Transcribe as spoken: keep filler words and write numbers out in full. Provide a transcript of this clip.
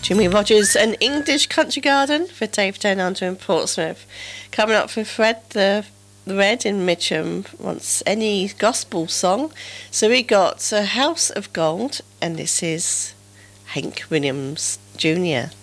Jimmy Rogers and English Country Garden for Dave Down Under in Portsmouth. Coming up for Fred the, the Red in Mitcham wants any gospel song. So we got A House of Gold, and this is Hank Williams Junior